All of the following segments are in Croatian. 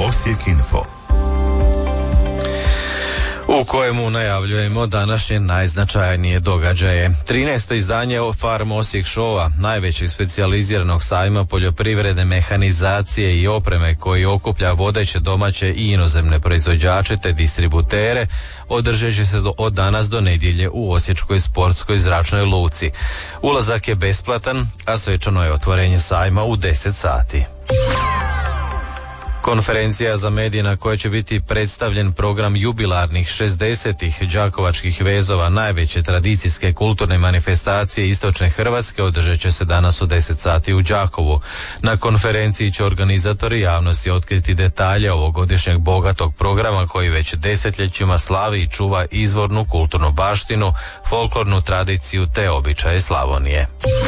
Osijek Info, u kojemu najavljujemo današnje najznačajnije događaje. 13. izdanje Farm Osijek Showa, najvećeg specijaliziranog sajma poljoprivredne mehanizacije i opreme koji okuplja vodeće domaće i inozemne proizvođače te distributere, održat će se od danas do nedjelje u Osječkoj sportskoj zračnoj luci. Ulazak je besplatan, a svečano je otvorenje sajma u 10 sati. Konferencija za medije na kojoj će biti predstavljen program jubilarnih 60-ih đakovačkih vezova, najveće tradicijske kulturne manifestacije istočne Hrvatske, održat će se danas u 10 sati u Đakovu. Na konferenciji će organizatori javnosti otkriti detalje ovogodišnjeg bogatog programa koji već desetljećima slavi i čuva izvornu kulturnu baštinu, folklornu tradiciju te običaje Slavonije.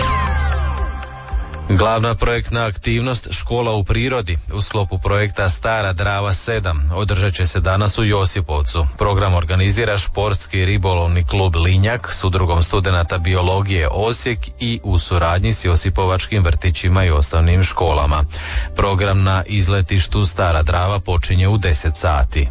Glavna projektna aktivnost Škola u prirodi u sklopu projekta Stara Drava 7 održat će se danas u Josipovcu. Program organizira Športski ribolovni klub Linjak s Udrugom studenata biologije Osijek i u suradnji s Josipovačkim vrtićima i osnovnim školama. Program na izletištu Stara Drava počinje u 10 sati.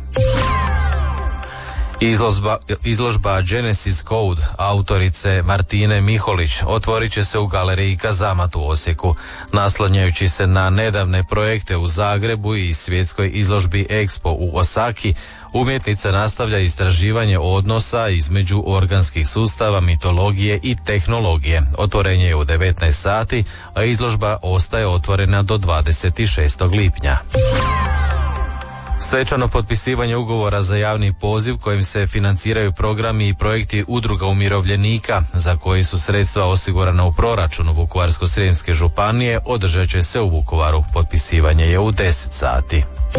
Izložba Genesis Code autorice Martine Miholić otvorit će se u galeriji Kazamat u Osijeku. Naslanjajući se na nedavne projekte u Zagrebu i svjetskoj izložbi Expo u Osaki, umjetnica nastavlja istraživanje odnosa između organskih sustava, mitologije i tehnologije. Otvorenje je u 19 sati, a izložba ostaje otvorena do 26. lipnja. Svečano potpisivanje ugovora za javni poziv kojim se financiraju programi i projekti udruga umirovljenika za koji su sredstva osigurana u proračunu Vukovarsko-srijemske županije održat će se u Vukovaru. Potpisivanje je u 10 sati.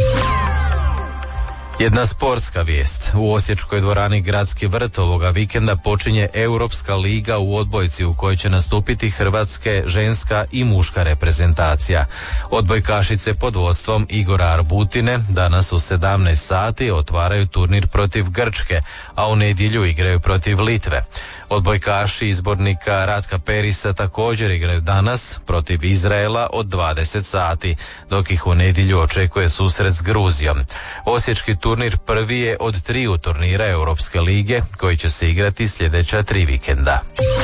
Jedna sportska vijest. U Osječkoj dvorani Gradski vrt ovoga vikenda počinje Europska liga u odbojci u kojoj će nastupiti hrvatske ženska i muška reprezentacija. Odbojkašice pod vodstvom Igora Arbutine danas u 17 sati otvaraju turnir protiv Grčke, a u nedjelju igraju protiv Litve. Odbojkaši izbornika Ratka Perisa također igraju danas protiv Izraela od 20 sati, dok ih u nedjelju očekuje susret s Gruzijom. Osječki turnir prvi je od 3 turnira Europske lige koji će se igrati sljedeća 3 vikenda.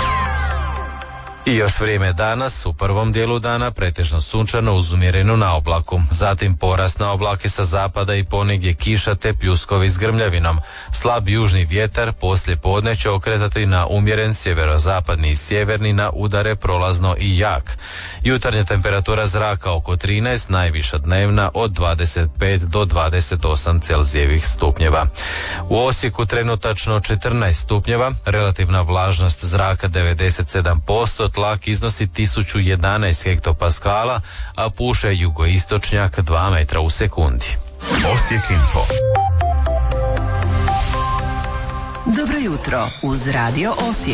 I još vrijeme danas, u prvom dijelu dana pretežno sunčano uz umjerenu naoblaku, zatim porast na oblake sa zapada i ponegdje kiša te pljuskovi s grmljavinom. Slab južni vjetar poslije podne će okretati na umjeren sjeverozapadni i sjeverni, na udare prolazno i jak. Jutarnja temperatura zraka oko 13, najviša dnevna od 25 do 28 Celzijevih stupnjeva. U Osijeku trenutačno 14 stupnjeva, relativna vlažnost zraka 97%, tlak iznosi 1011 hektopaskala, a puše jugoistočnjak 2 metra u sekundi. Osijek Info. Dobro jutro uz Radio Osijek.